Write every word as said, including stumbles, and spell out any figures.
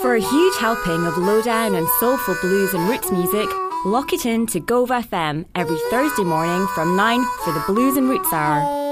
For a huge helping of lowdown and soulful blues and roots music, lock it in to Gove F M every Thursday morning from nine for the Blues and Roots Hour.